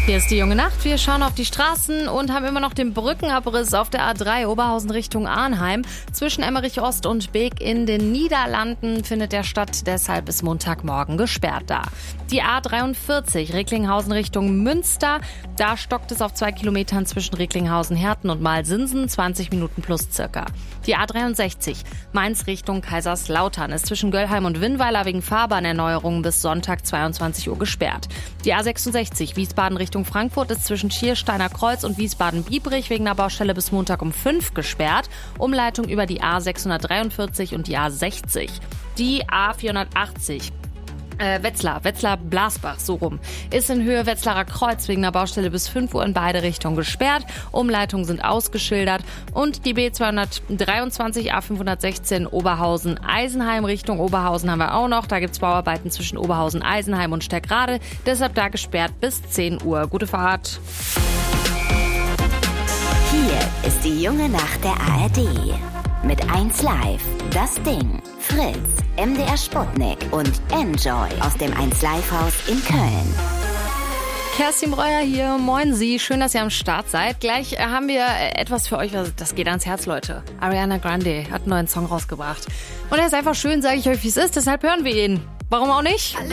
Hier ist die junge Nacht. Wir schauen auf die Straßen und haben immer noch den Brückenabriss auf der A3 Oberhausen Richtung Arnheim. Zwischen Emmerich Ost und Beek in den Niederlanden findet der statt. Deshalb ist Montagmorgen gesperrt da. Die A43 Recklinghausen Richtung Münster. Da stockt es auf 2 Kilometern zwischen Recklinghausen, Herten und Malsinsen. 20 Minuten plus circa. Die A63 Mainz Richtung Kaiserslautern ist zwischen Göllheim und Winnweiler wegen Fahrbahnerneuerungen bis Sonntag 22 Uhr gesperrt. Die A66 Wiesbaden Richtung Frankfurt ist zwischen Schiersteiner Kreuz und Wiesbaden-Biebrich wegen einer Baustelle bis Montag um 5 gesperrt. Umleitung über die A643 und die A60. Die A480 Wetzlar-Blasbach, so rum, ist in Höhe Wetzlarer Kreuz wegen einer Baustelle bis 5 Uhr in beide Richtungen gesperrt. Umleitungen sind ausgeschildert. Und die B223 A516 Oberhausen-Eisenheim Richtung Oberhausen haben wir auch noch. Da gibt's Bauarbeiten zwischen Oberhausen-Eisenheim und Sterkrade. Deshalb da gesperrt bis 10 Uhr. Gute Fahrt. Hier ist die junge Nacht der ARD. Mit 1 Live, das Ding, Fritz, MDR Sputnik und Enjoy aus dem 1 Live Haus in Köln. Kerstin Breuer hier, moin Sie, schön, dass ihr am Start seid. Gleich haben wir etwas für euch, das geht ans Herz, Leute. Ariana Grande hat einen neuen Song rausgebracht. Und er ist einfach schön, sage ich euch, wie es ist, deshalb hören wir ihn. Warum auch nicht?